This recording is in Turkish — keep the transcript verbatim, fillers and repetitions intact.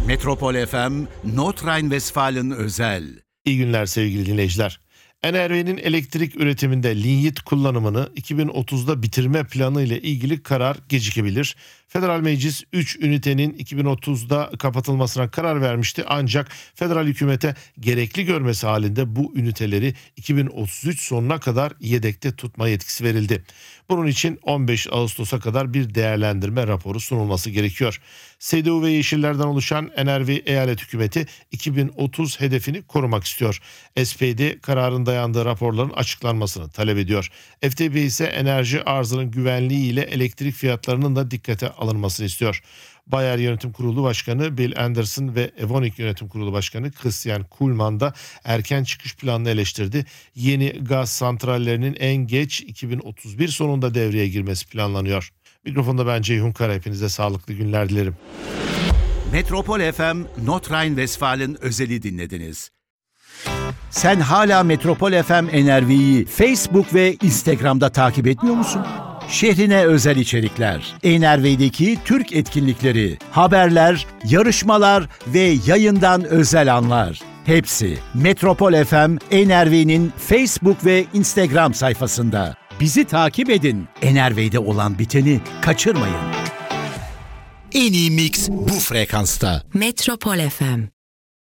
Metropol F M, Nordrhein-Westfalen özel. İyi günler sevgili dinleyiciler. N R V'nin elektrik üretiminde linyit kullanımını iki bin otuzda bitirme planı ile ilgili karar gecikebilir. Federal Meclis üç ünitenin iki bin otuzda kapatılmasına karar vermişti, ancak federal hükümete gerekli görmesi halinde bu üniteleri iki bin otuz üç sonuna kadar yedekte tutma yetkisi verildi. Bunun için on beş Ağustos'a kadar bir değerlendirme raporu sunulması gerekiyor. C D U ve Yeşillerden oluşan N R V eyalet hükümeti iki bin otuz hedefini korumak istiyor. S P D kararın dayandığı raporların açıklanmasını talep ediyor. F D P ise enerji arzının güvenliği ile elektrik fiyatlarının da dikkate alınmasını istiyor. Bayer Yönetim Kurulu Başkanı Bill Anderson ve Evonik Yönetim Kurulu Başkanı Christian Kuhlmann da erken çıkış planını eleştirdi. Yeni gaz santrallerinin en geç iki bin otuz bir sonunda devreye girmesi planlanıyor. Mikrofonda ben Ceyhun Kara, hepinize sağlıklı günler dilerim. Metropol F M, Nordrhein-Westfalen özeli dinlediniz. Sen hala Metropol F M N R V'yi Facebook ve Instagram'da takip etmiyor musun? Şehrine özel içerikler, N R V'deki Türk etkinlikleri, haberler, yarışmalar ve yayından özel anlar. Hepsi Metropol F M N R V'nin Facebook ve Instagram sayfasında. Bizi takip edin. N R V'de olan biteni kaçırmayın. En iyi mix bu frekansta. Metropol F M.